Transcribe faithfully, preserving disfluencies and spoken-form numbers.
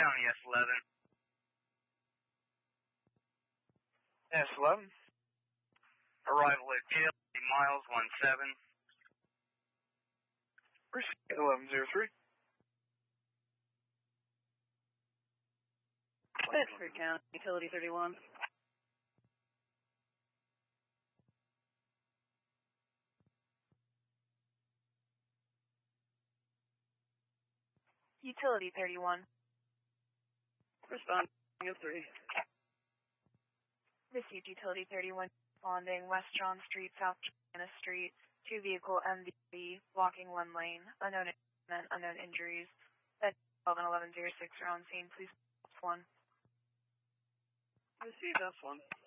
County, S eleven. S eleven. Arrival at jail, miles one seven. eleven zero three. Bedford County, Utility thirty-one. Utility thirty-one. Responding at three. Received Utility thirty-one, responding West John Street, South China Street, two vehicle M V B, blocking one lane, unknown incident, unknown injuries. That twelve and eleven zero six are on scene. Please, one. Received, S one.